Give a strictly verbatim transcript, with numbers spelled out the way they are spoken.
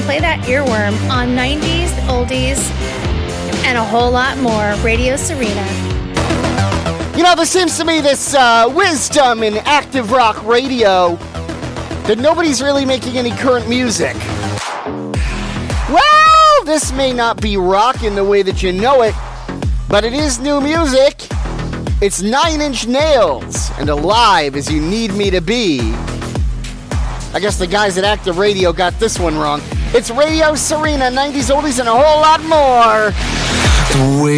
play that earworm on nineties, oldies, and a whole lot more. Radio Serena. You know, there seems to be this uh, wisdom in active rock radio that nobody's really making any current music. Well, this may not be rock in the way that you know it, but it is new music. It's Nine Inch Nails and Alive As You Need Me To Be. I guess the guys at Active Radio got this one wrong. It's Radio Serena, nineties oldies, and a whole lot more.